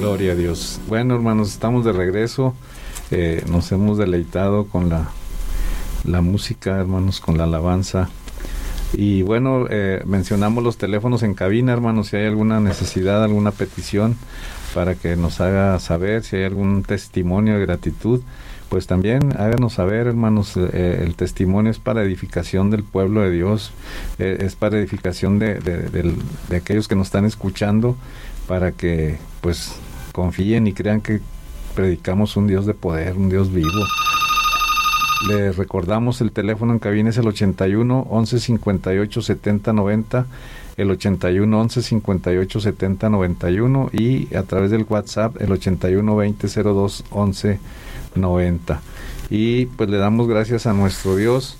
Gloria a Dios. Bueno, hermanos, estamos de regreso. Nos hemos deleitado con la música, hermanos, con la alabanza. Y bueno, mencionamos los teléfonos en cabina, hermanos, si hay alguna necesidad, alguna petición para que nos haga saber, si hay algún testimonio de gratitud, pues también háganos saber, hermanos. El testimonio es para edificación del pueblo de Dios, es para edificación de aquellos que nos están escuchando, para que pues confíen y crean que predicamos un Dios de poder, un Dios vivo. Les recordamos, el teléfono en cabina es el 81 11 58 70 90, el 81 11 58 70 91, y a través del WhatsApp el 81 20 02 11 90. Y pues le damos gracias a nuestro Dios,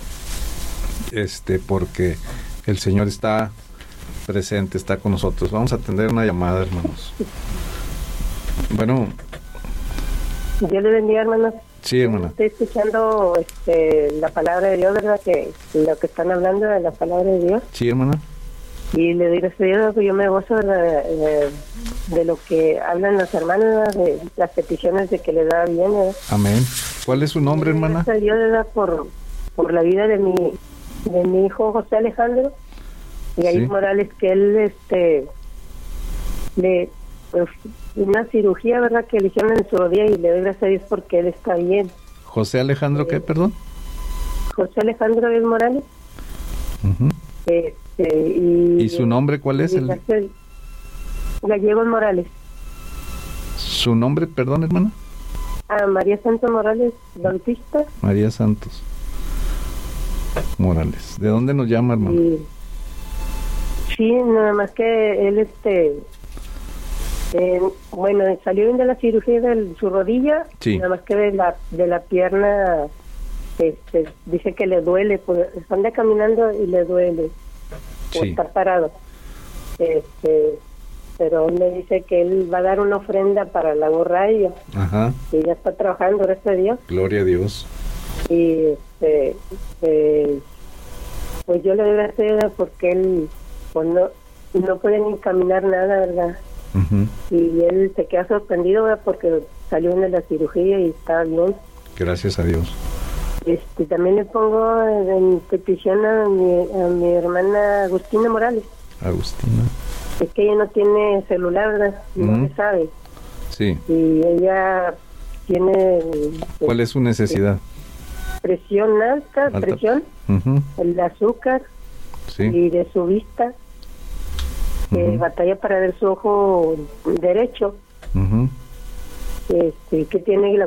porque el Señor está presente, está con nosotros. Vamos a atender una llamada, hermanos. Bueno. Dios le bendiga, hermanos. Sí, hermana. Estoy escuchando la palabra de Dios, ¿verdad? Que lo que están hablando de la palabra de Dios. Sí, hermana. Y le digo, yo me gozo de lo que hablan los hermanos, ¿verdad? De las peticiones de que le da bien, ¿verdad? Amén. ¿Cuál es su nombre, hermana? Gracias a Dios, ¿verdad? Por la vida de mi hijo José Alejandro y ahí Morales, que él pues, una cirugía, ¿verdad? Que le hicieron en su rodilla, y le doy gracias a Dios porque él está bien. ¿José Alejandro qué, perdón? José Alejandro Morales. Uh-huh. ¿Y su nombre cuál es? Gallegos Morales. ¿Su nombre, perdón, hermana? María Santos Morales Bautista. María Santos Morales. ¿De dónde nos llama, hermano? Sí, nada más que él bueno, salió bien de la cirugía de su rodilla, sí. Nada más que de la pierna, dice que le duele, pues anda caminando y le duele por estar parado. Pero él me dice que él va a dar una ofrenda para la radio. Ajá. Y ya está trabajando, gracias a Dios. Gloria a Dios. Y pues yo le doy gracias porque él pues no puede ni caminar nada, ¿verdad? Uh-huh. Y él se queda sorprendido, ¿verdad? Porque salió de la cirugía y está bien. Gracias a Dios. También le pongo en petición a mi hermana Agustina Morales. Agustina. Es que ella no tiene celular, ¿verdad? No se sabe. Sí. Y ella tiene... ¿Cuál es su necesidad? Presión alta. Presión, uh-huh. El azúcar, sí. Y de su vista. Uh-huh. Batalla para ver su ojo derecho. Uh-huh. Que tiene